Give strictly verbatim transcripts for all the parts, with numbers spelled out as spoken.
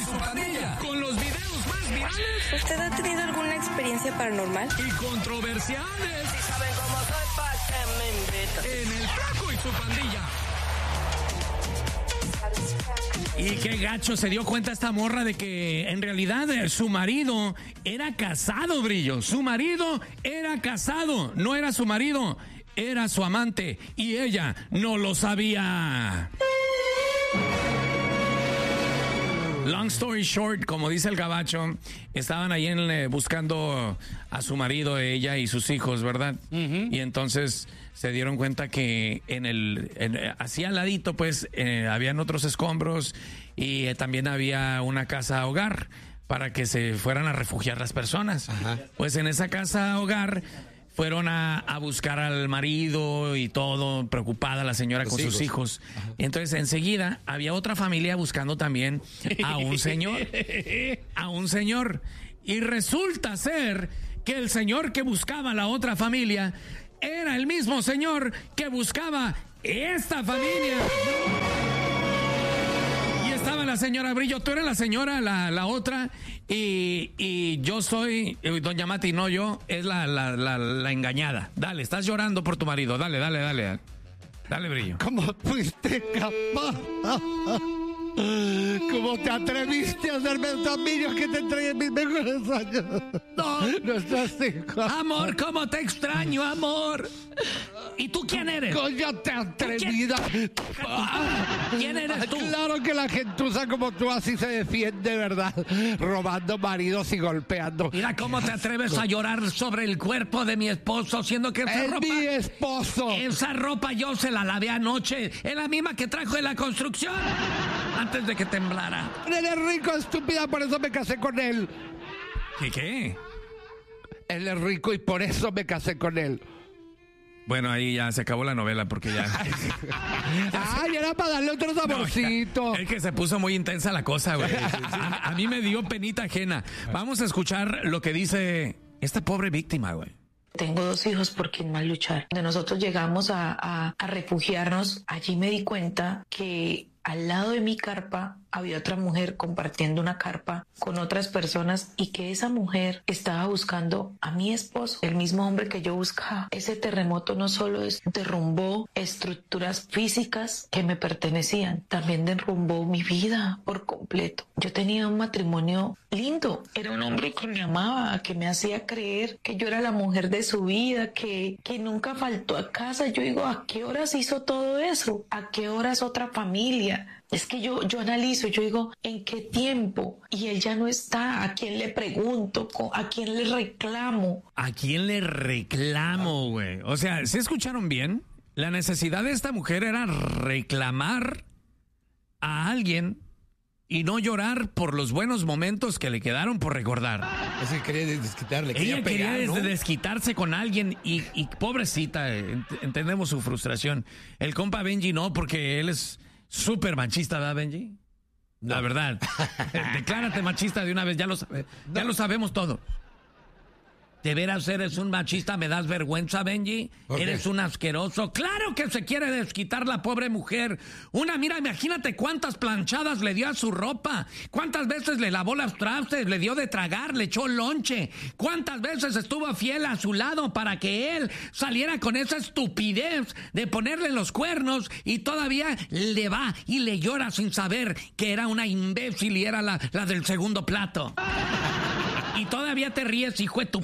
su pandilla, con los videos más virales. ¿Usted ha tenido alguna experiencia paranormal? Y controversiales. Si saben cómo soy, pa' que me invitan. En el Flaco y su pandilla. Y qué gacho se dio cuenta esta morra de que en realidad eh, su marido era casado, Brillo. Su marido era casado, no era su marido, era su amante y ella no lo sabía. Long story short, como dice el gabacho, estaban ahí en, eh, buscando a su marido, ella y sus hijos, ¿verdad? Uh-huh. Y entonces se dieron cuenta que en el, en, así al ladito, pues, eh, habían otros escombros y eh, también había una casa hogar para que se fueran a refugiar las personas. Ajá. Pues en esa casa hogar fueron a, a buscar al marido y todo, preocupada la señora Los con hijos. sus hijos. Ajá. Entonces enseguida había otra familia buscando también a un señor, a un señor. Y resulta ser que el señor que buscaba a la otra familia era el mismo señor que buscaba esta familia. Y estaba la señora Brillo, tú eres la señora, la, la otra, y, y yo soy, doña Mati, no yo, es la, la, la, la engañada. Dale, estás llorando por tu marido, dale, dale, dale. Dale, Brillo. ¿Cómo fuiste capaz? ¿Cómo te atreviste a hacerme tan niño que te entregué mis mejores años? No, nuestros hijos. Amor, ¿cómo te extraño, amor? ¿Y tú quién eres? ¡Cállate, atrevida! ¿Quién? ¿Quién eres tú? Claro que la gentuza como tú así se defiende, ¿verdad? Robando maridos y golpeando. Mira cómo te atreves a llorar sobre el cuerpo de mi esposo, siendo que esa es ropa... mi esposo. Esa ropa yo se la lavé anoche. Es la misma que trajo de la construcción. Antes de que temblara. Él es rico, estúpida, por eso me casé con él. ¿Qué qué? Él es rico y por eso me casé con él. Bueno, ahí ya se acabó la novela porque ya... Ay, era para darle otro saborcito. No, es que se puso muy intensa la cosa, güey. A, a mí me dio penita ajena. Vamos a escuchar lo que dice esta pobre víctima, güey. Tengo dos hijos por quien más luchar. Cuando nosotros llegamos a, a, a refugiarnos, allí me di cuenta que al lado de mi carpa había otra mujer compartiendo una carpa con otras personas y que esa mujer estaba buscando a mi esposo, el mismo hombre que yo buscaba. Ese terremoto no solo derrumbó estructuras físicas que me pertenecían, también derrumbó mi vida por completo. Yo tenía un matrimonio lindo, era un hombre que me amaba, que me hacía creer que yo era la mujer de su vida, que, que nunca faltó a casa. Yo digo, ¿a qué horas hizo todo eso? ¿A qué horas otra familia? Es que yo, yo analizo, yo digo, ¿en qué tiempo? Y él ya no está. ¿A quién le pregunto? ¿A quién le reclamo? ¿A quién le reclamo, güey? O sea, ¿se escucharon bien? La necesidad de esta mujer era reclamar a alguien y no llorar por los buenos momentos que le quedaron por recordar. Es que quería desquitarle. Quería Ella pegar, quería ¿no? desquitarse con alguien y, y pobrecita, ent- entendemos su frustración. El compa Benji no, porque él es... súper machista, ¿verdad, Benji? No. La verdad. Declárate machista de una vez, ya lo, sabe, no. ya lo sabemos todo. ¿De veras eres un machista? ¿Me das vergüenza, Benji? Okay. ¿Eres un asqueroso? ¡Claro que se quiere desquitar la pobre mujer! Una, mira, imagínate cuántas planchadas le dio a su ropa. ¿Cuántas veces le lavó las trastes? Le dio de tragar, le echó lonche. ¿Cuántas veces estuvo fiel a su lado para que él saliera con esa estupidez de ponerle los cuernos y todavía le va y le llora sin saber que era una imbécil y era la, la del segundo plato? Y todavía te ríes, hijo de tu...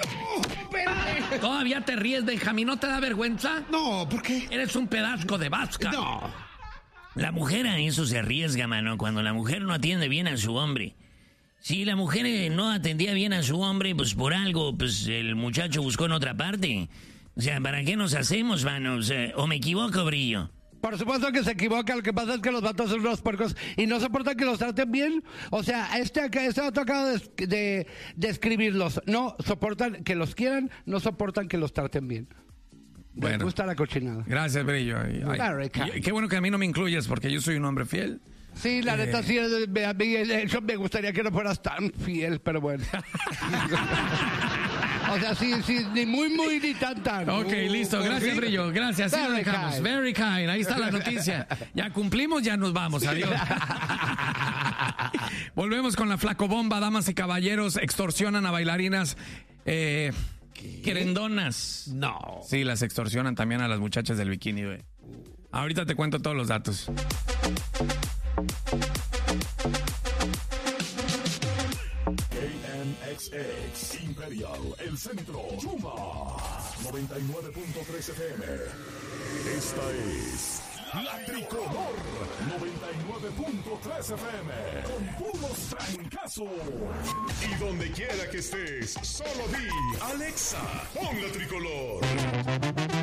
Todavía te ríes, Benjamín. ¿No te da vergüenza? No, ¿por qué? Eres un pedasco de vasca. No. La mujer a eso se arriesga, mano, cuando la mujer no atiende bien a su hombre. Si la mujer no atendía bien a su hombre, pues por algo, pues el muchacho buscó en otra parte. O sea, ¿para qué nos hacemos, mano? O sea, ¿o me equivoco, Brillo? Por supuesto que se equivoca, lo que pasa es que los vatos son unos puercos y no soportan que los traten bien. O sea, este, este vato acaba de, de describirlos. No soportan que los quieran, no soportan que los traten bien. Bueno, me gusta la cochinada. Gracias, Brillo. Ay, ay, y, qué bueno que a mí no me incluyes porque yo soy un hombre fiel. Sí, la neta, eh... sí, a mí eso me gustaría que no fueras tan fiel, pero bueno. O sea, sí, sí, ni muy, muy, ni tan, tan. Ok, Uh, listo. Gracias, sí. Brillo. Gracias. Así lo Very dejamos. kind. Very kind. Ahí está la noticia. Ya cumplimos, ya nos vamos. Adiós. Volvemos con la flacobomba. Damas y caballeros, extorsionan a bailarinas eh, querendonas. No. Sí, las extorsionan también a las muchachas del bikini, güey. Ahorita te cuento todos los datos. K N X X Imperial, El Centro, Chuma, noventa y nueve punto tres F M. Esta es La Tricolor, noventa y nueve punto tres F M, con puros trancazos. Y donde quiera que estés, solo di, Alexa, pon La Tricolor.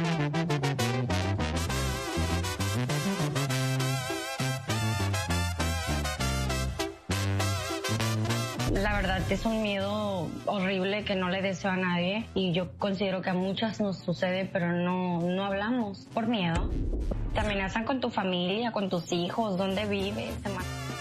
La verdad es un miedo horrible que no le deseo a nadie y yo considero que a muchas nos sucede, pero no, no hablamos por miedo. Te amenazan con tu familia, con tus hijos, dónde vives, se matan.